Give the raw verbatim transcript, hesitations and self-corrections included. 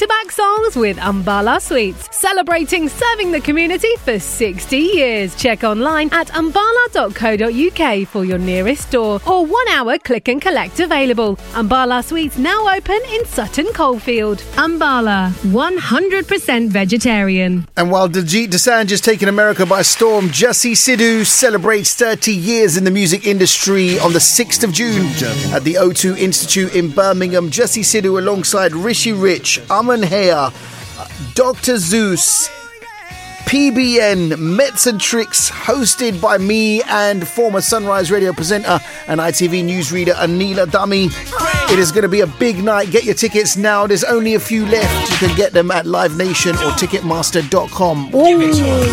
back-to-back songs with Ambala Sweets, celebrating serving the community for sixty years. Check online at ambala dot co dot uk for your nearest store or one-hour click and collect available. Ambala Sweets now open in Sutton Coldfield. Ambala, one hundred percent vegetarian. And while Diljit Dosanjh is taking America by storm, Jussie Sidhu celebrates thirty years in the music industry on the sixth of June at the O two Institute in Birmingham. Jussie Sidhu alongside Rishi Rich, Aman Haya, Doctor Zeus, P B N, Mets and Tricks, hosted by me and former Sunrise Radio presenter and I T V newsreader Anila Dami. It is going to be a big night. Get your tickets now. There's only a few left. You can get them at Live Nation or Ticketmaster dot com. Ooh.